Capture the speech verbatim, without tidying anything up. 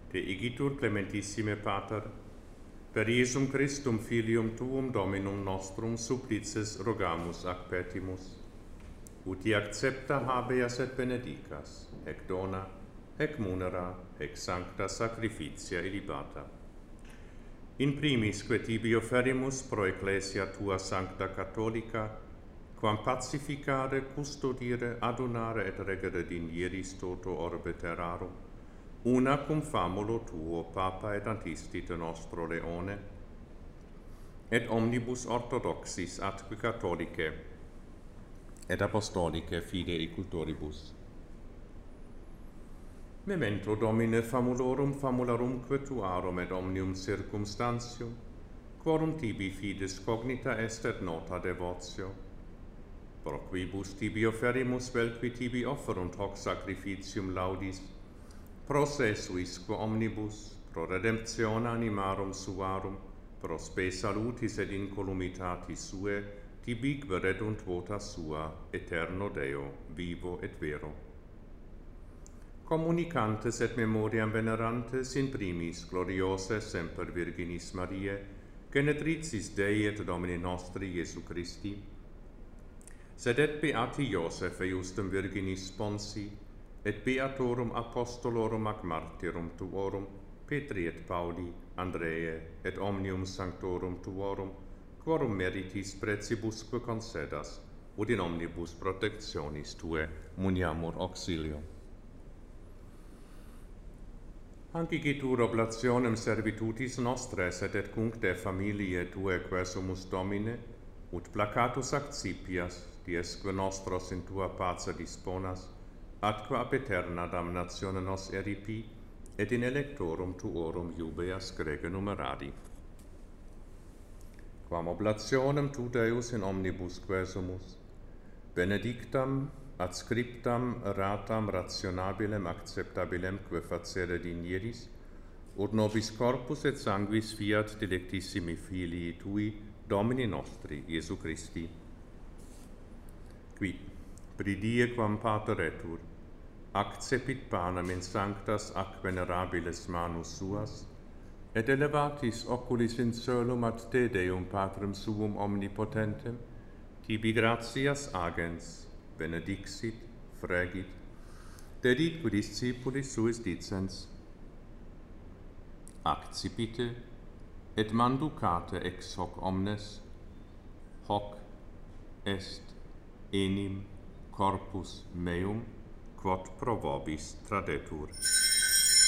de igitur clementissime Pater, per Iesum Christum filium tuum Dominum nostrum supplices rogamus ac petimus, uti accepta habeas et benedicas, ec dona, ec munera, ec sancta sacrificia illibata. In primis que tibi offerimus pro ecclesia tua sancta catholica, quam pacificare, custodire, adunare et regere dinieris toto orbe terrarum, una cum famulo tuo, Papa et antistite nostro Leone, et omnibus orthodoxis atque catholicae, et apostolicae fidei cultoribus. Memento Domine famulorum famularumque tuarum et omnium circumstantium, quorum tibi fides cognita est et nota devotio, pro quibus tibi offerimus vel qui tibi offerunt hoc sacrificium laudis, pro se suisque omnibus, pro redemptione animarum suarum, pro spe salutis et incolumitatis sue, tibi veredunt vota sua, eterno Deo, vivo et vero. Communicantes et memoriam venerantes in primis gloriose semper Virginis Mariae, genetricis Dei et Domini nostri Iesu Christi, sed et beati Iosef eiustem Virginis sponsi, et beatorum apostolorum ac martyrum tuorum, Petri et Pauli, Andreae, et omnium sanctorum tuorum, quorum meritis precibusque concedas, ut in omnibus protectionis tue muniamur auxilio. Ancigitur oblationem servitutis nostres et et cunc de familiae tue quesumus Domine, ut placatus accipias, diesque nostros in tua pace disponas, atque ab aeterna damnatione nos eripi, et in electorum tuorum iubeas grege numerari. Quam oblationem tu Deus in omnibus quesumus, benedictam, adscriptam, ratam, rationabilem, acceptabilem, que facere dinieris, ut nobis corpus et sanguis fiat dilectissimi filii tui, Domini nostri, Iesu Christi. Qui, pridie quam Pater etur, accepit panem in sanctas ac venerabiles manus suas, et elevatis oculis in coelum ad te Deum Patrem suum omnipotentem, tibi gratias agens, benedixit, fregit, dedit qui discipulis suis dicens, accipite, et manducate ex hoc omnes, hoc est enim corpus meum, quod pro vobis tradetur.